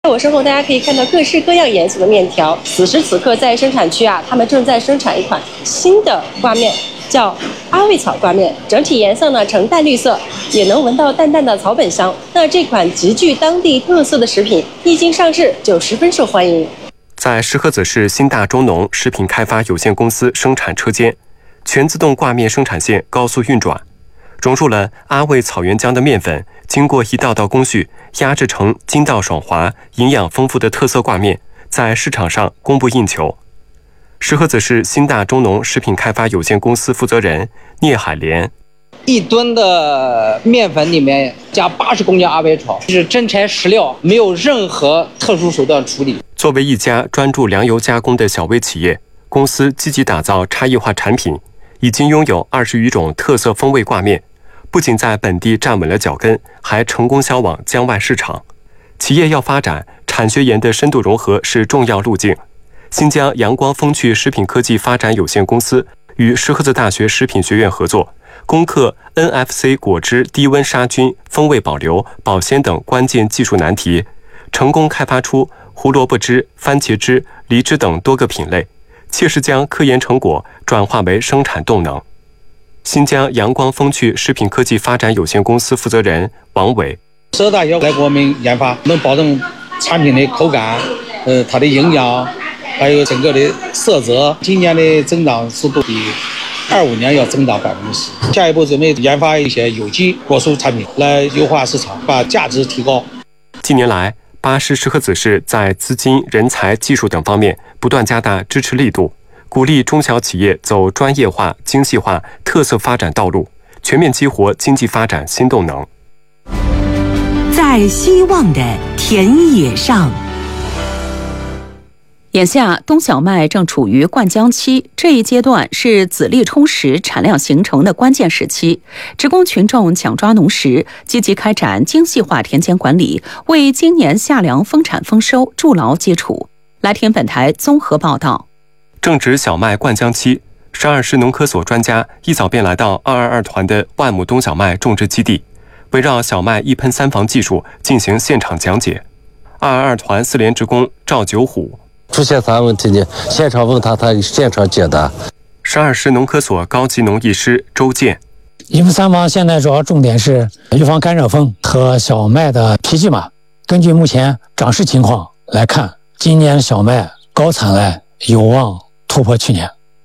在我身后，大家可以看到各式各样颜色的面条。此时此刻，在生产区他们正在生产一款新的挂面，叫阿魏草挂面。整体颜色呢呈淡绿色，也能闻到淡淡的草本香。那这款极具当地特色的食品，一经上市就十分受欢迎。 在石河子市新大中农食品开发有限公司生产车间，全自动挂面生产线高速运转，融入了阿魏草原浆的面粉，经过一道道工序压制成筋道爽滑、营养丰富的特色挂面，在市场上供不应求。石河子市新大中农食品开发有限公司负责人聂海莲 ：1吨的面粉里面加80公斤阿魏草，是真材实料，没有任何特殊手段处理。 作为一家专注粮油加工的小微企业，公司积极打造差异化产品，已经拥有20余种特色风味挂面，不仅在本地站稳了脚跟，还成功销往疆外市场。企业要发展，产学研的深度融合是重要路径。新疆阳光风趣食品科技发展有限公司与石河子大学食品学院合作，攻克 NFC 果汁低温杀菌、风味保留、保鲜等关键技术难题，成功开发出胡萝卜汁、番茄汁、梨汁等多个品类，切实将科研成果转化为生产动能。新疆阳光风趣食品科技发展有限公司负责人王伟： 石河大学来给我们研发，能保证产品的口感、它的营养，还有整个的色泽。今年的增长速度比25年要增长10%。下一步准备研发一些有机果蔬产品，来优化市场，把价值提高。 近年来，巴师石河子市在资金、人才、技术等方面不断加大支持力度，鼓励中小企业走专业化、精细化、特色发展道路，全面激活经济发展新动能。 在希望的田野上， 眼下冬小麦正处于灌浆期，这一阶段是籽粒充实、产量形成的关键时期。职工群众抢抓农时，积极开展精细化田间管理，为今年夏粮丰产丰收筑牢基础。来听本台综合报道。 正值小麦灌浆期，12师农科所专家一早便来到222团的万亩冬小麦种植基地，围绕小麦一喷三防技术进行现场讲解。222团4连职工赵九虎： 出现啥问题呢？现场问他，他现场解答。 12师农科所高级农艺师周建： 一喷三防现在主要重点是预防干热风和小麦的皮荠麻。根据目前长势情况来看，今年小麦高产量有望突破去年。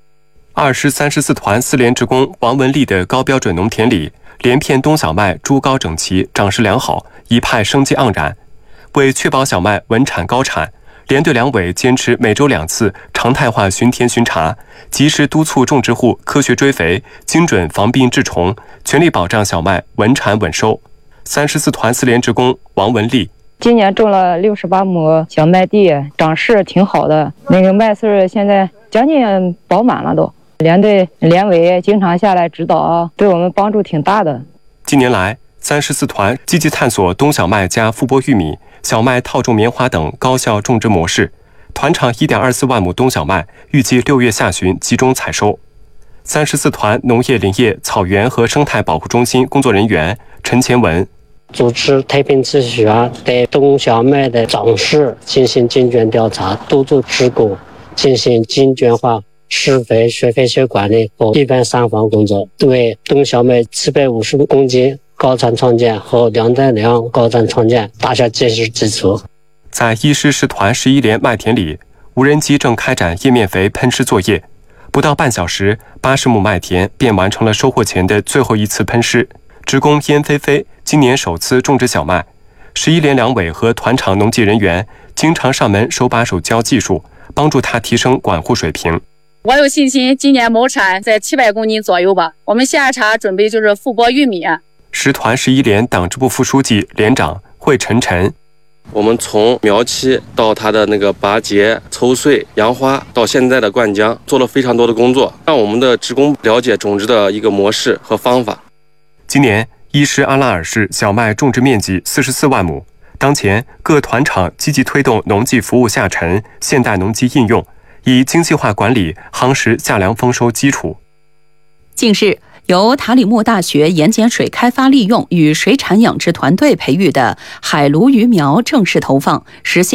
2师34团4连职工王文丽的高标准农田里，连片冬小麦株高整齐，长势良好，一派生机盎然。为确保小麦稳产高产，连队两委坚持每周2次常态化巡田巡查，及时督促种植户科学追肥，精准防病治虫，全力保障小麦稳产稳收。34团4连职工王文丽： 今年种了68亩小麦地，长势挺好的，那个麦穗现在将近饱满了都。连队连委经常下来指导，对我们帮助挺大的。 近年来，34团积极探索冬小麦加复播玉米、小麦套种棉花等高效种植模式。团场1.24万亩冬小麦预计6月下旬集中采收。34团农业林业草原和生态保护中心工作人员陈前文： 组织太平秩序对冬小麦的长势进行精准调查，督促职工进行精准化施肥、水肥学管理和一般三防工作，对冬小麦750公斤高产创建和2.2高产创建打下坚实基础。 在1师10团11连麦田里，无人机正开展叶面肥喷施作业，不到半小时，80亩麦田便完成了收获前的最后一次喷施。职工燕飞飞今年首次种植小麦，11连两委和团场农技人员经常上门手把手教技术，帮助他提升管护水平。 我有信心今年亩产在700公斤左右吧。我们下茬准备就是复播玉米。 10团11连党支部副书记、连长惠晨晨： 我们从苗期到它的那个拔节、抽穗、扬花，到现在的灌浆，做了非常多的工作，让我们的职工了解种植的一个模式和方法。 今年1师阿拉尔市小麦种植面积44万亩，当前各团场积极推动农技服务下沉、现代农机应用，以精细化管理夯实夏粮丰收基础。 近日， 由塔里木大学盐碱水开发利用与水产养殖团队培育的海鲈鱼苗正式投放，实现